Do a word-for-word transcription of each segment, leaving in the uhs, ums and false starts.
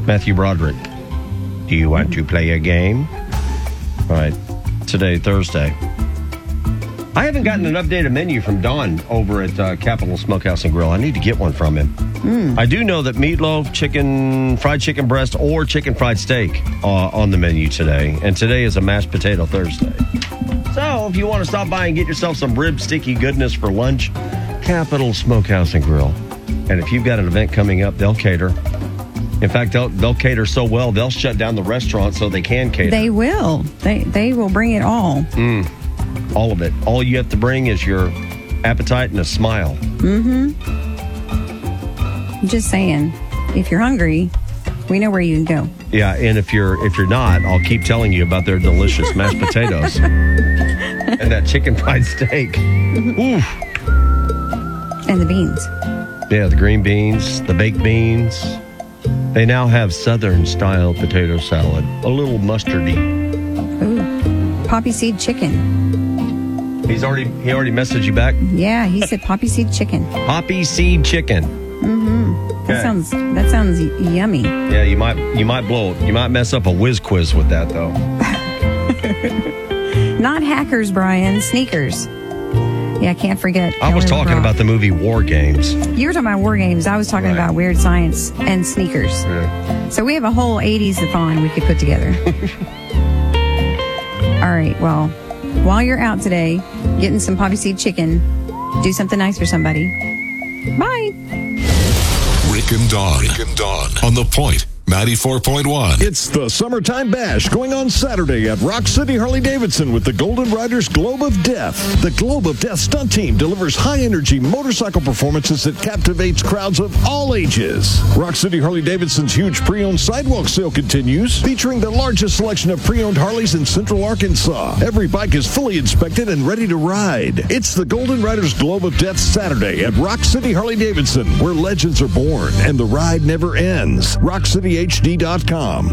Matthew Broderick. Do you want to play a game? All right. Today, Thursday. I haven't gotten an updated menu from Don over at uh, Capitol Smokehouse and Grill. I need to get one from him. Mm. I do know that meatloaf, chicken, fried chicken breast, or chicken fried steak uh, on the menu today. And today is a mashed potato Thursday. So if you want to stop by and get yourself some rib sticky goodness for lunch, Capitol Smokehouse and Grill. And if you've got an event coming up, they'll cater. In fact, they'll, they'll cater so well, they'll shut down the restaurant so they can cater. They will. They, they will bring it all. Mm. All of it. All you have to bring is your appetite and a smile. Mm-hmm. Just saying, if you're hungry, we know where you can go. Yeah, and if you're if you're not, I'll keep telling you about their delicious mashed potatoes and that chicken fried steak. Oof. And the beans. Yeah, the green beans, the baked beans. They now have Southern-style potato salad, a little mustardy. Ooh, poppy seed chicken. He's already he already messaged you back? Yeah, he said poppy seed chicken. Poppy seed chicken. Mm-hmm. That Okay. sounds that sounds y- yummy. Yeah, you might you might blow you might mess up a whiz quiz with that though. Not hackers, Brian. Sneakers. Yeah, I can't forget. I was Kelly talking LeBron. about the movie War Games. You were talking about war games. I was talking Right. about weird science and sneakers. Yeah. So we have a whole eighties-a-thon we could put together. All right, well, while you're out today getting some poppy seed chicken, do something nice for somebody. Bye. Rick and Dawn. Rick and Dawn. On The Point, ninety-four point one. It's the Summertime Bash going on Saturday at Rock City Harley-Davidson with the Golden Riders Globe of Death. The Globe of Death stunt team delivers high-energy motorcycle performances that captivates crowds of all ages. Rock City Harley-Davidson's huge pre-owned sidewalk sale continues, featuring the largest selection of pre-owned Harleys in Central Arkansas. Every bike is fully inspected and ready to ride. It's the Golden Riders Globe of Death Saturday at Rock City Harley-Davidson, where legends are born and the ride never ends. rock city h d dot com.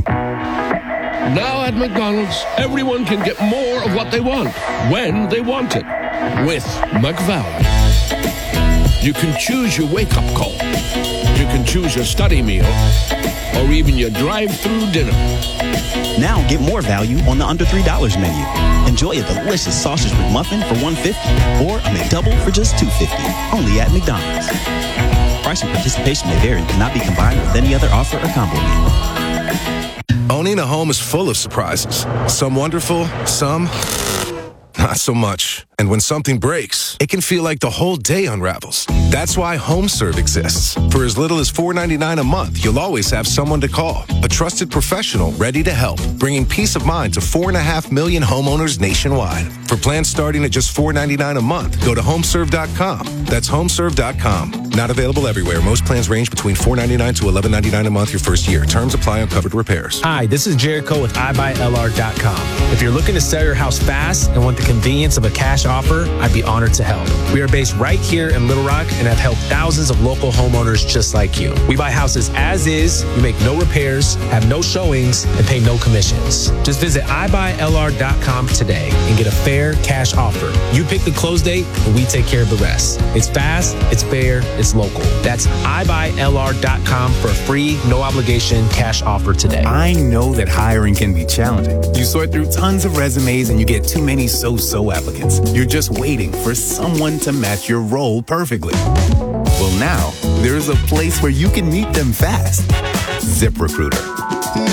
Now at McDonald's, everyone can get more of what they want, when they want it, with McValue. You can choose your wake-up call. You can choose your study meal, or even your drive-through dinner. Now get more value on the under three dollars menu. Enjoy a delicious sausage McMuffin for one dollar fifty or a McDouble for just two dollars fifty. Only at McDonald's. Price and participation may vary and cannot be combined with any other offer or combo meal. Owning a home is full of surprises. Some wonderful, some not so much. And when something breaks, it can feel like the whole day unravels. That's why HomeServe exists. For as little as four dollars and ninety-nine cents a month, you'll always have someone to call. A trusted professional ready to help, bringing peace of mind to four and a half million homeowners nationwide. For plans starting at just four dollars and ninety-nine cents a month, go to homeserve dot com. That's homeserve dot com. Not available everywhere. Most plans range between four dollars and ninety-nine cents to eleven dollars and ninety-nine cents a month your first year. Terms apply on covered repairs. Hi, this is Jericho with i buy L R dot com. If you're looking to sell your house fast and want the convenience of a cash offer, I'd be honored to help. We are based right here in Little Rock and have helped thousands of local homeowners just like you. We buy houses as is, we make no repairs, have no showings, and pay no commissions. Just visit i buy L R dot com today and get a fair cash offer. You pick the close date and we take care of the rest. It's fast, it's fair, it's local. That's i buy L R dot com for a free, no obligation cash offer today. I know that hiring can be challenging. You sort through tons of resumes and you get too many so-so applicants. You're just waiting for someone to match your role perfectly. Well, now there's a place where you can meet them fast. ZipRecruiter.